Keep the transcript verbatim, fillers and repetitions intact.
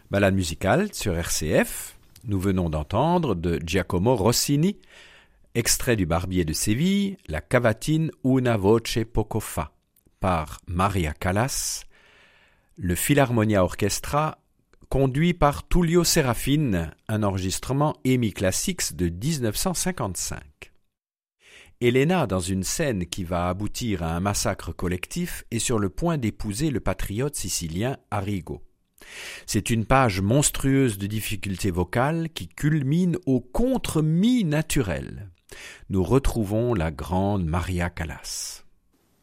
Balade musicale sur R C F. Nous venons d'entendre de Giacomo Rossini, extrait du Barbier de Séville, la cavatine Una voce poco fa, par Maria Callas, le Philharmonia Orchestra, conduit par Tullio Serafin, un enregistrement EMI Classics de dix-neuf cent cinquante-cinq. Elena, dans une scène qui va aboutir à un massacre collectif, est sur le point d'épouser le patriote sicilien Arrigo. C'est une page monstrueuse de difficultés vocales qui culmine au contre-mi naturel. Nous retrouvons la grande Maria Callas.